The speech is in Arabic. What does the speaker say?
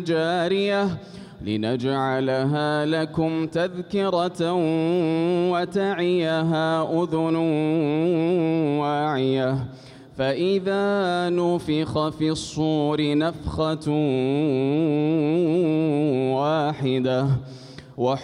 جارية لنجعلها لكم تذكرة وتعيها أذن واعية فإذا نفخ في الصور نفخة واحدة